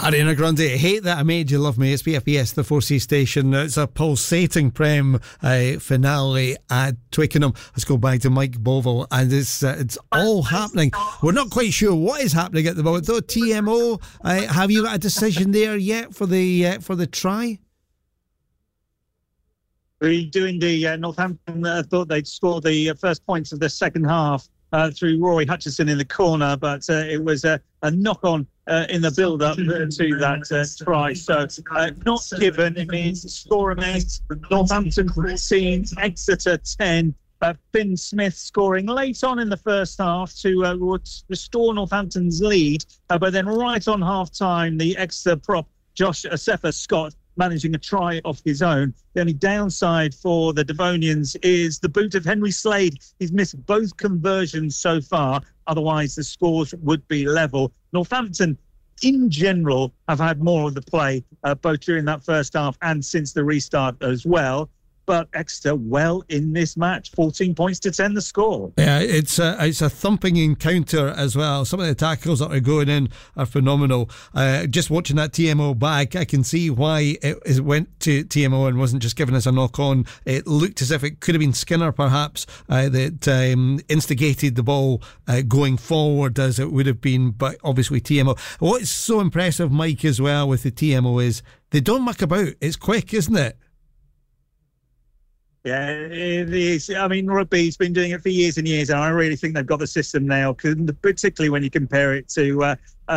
Ariana Grande, Hate That I Made You Love Me. It's BFBS, the 4C station. It's a pulsating Prem finale at Twickenham. Let's go back to Mike Bovell, and it's all happening. We're not quite sure what is happening at the moment, though. TMO, have you got a decision there yet for the try? Doing the Northampton thought they'd score the first points of the second half through Rory Hutchison in the corner, but it was a knock-on in the build-up to that try. So not given. It means score remains Northampton 14, Exeter 10. Finn Smith scoring late on in the first half to restore Northampton's lead. But then right on half-time, the Exeter prop, Josh Asefa Scott, managing a try off his own. The only downside for the Devonians is the boot of Henry Slade. He's missed both conversions so far. Otherwise, the scores would be level. Northampton, in general, have had more of the play, both during that first half and since the restart as well. But Exeter well in this match, 14 points to 10 the score. Yeah, it's a thumping encounter as well. Some of the tackles that are going in are phenomenal. Just watching that TMO back, I can see why it went to TMO and wasn't just giving us a knock on. It looked as if it could have been Skinner perhaps that instigated the ball going forward as it would have been, but obviously TMO. What's so impressive, Mike, as well with the TMO is they don't muck about. It's quick, isn't it? Yeah, it is. I mean, rugby's been doing it for years and years, and I really think they've got the system now, particularly when you compare it to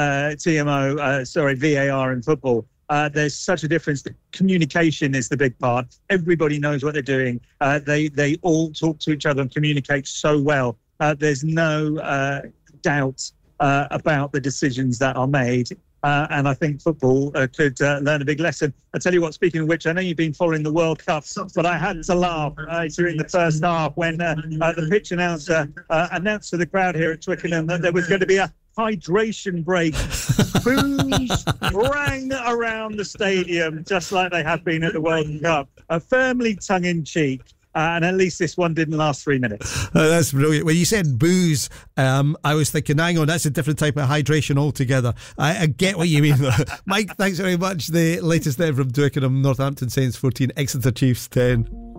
VAR in football. There's such a difference. Communication is the big part. Everybody knows what they're doing. They all talk to each other and communicate so well. There's no doubt about the decisions that are made. And I think football could learn a big lesson. I tell you what, speaking of which, I know you've been following the World Cup, but I had to laugh during the first half when the pitch announcer announced to the crowd here at Twickenham that there was going to be a hydration break. Boos rang around the stadium, just like they have been at the World Cup. Firmly tongue-in-cheek. And at least this one didn't last 3 minutes. That's brilliant. When you said booze, I was thinking, hang on, that's a different type of hydration altogether. I get what you mean. Mike, thanks very much. The latest there from Twickenham, Northampton Saints 14, Exeter Chiefs 10.